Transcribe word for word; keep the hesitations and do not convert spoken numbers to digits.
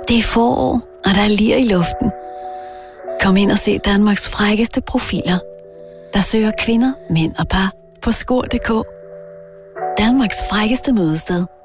Det er forår, og der er lir i luften. Kom ind og se Danmarks frækkeste profiler, der søger kvinder, mænd og par på skor punktum d k. Danmarks frækkeste mødested.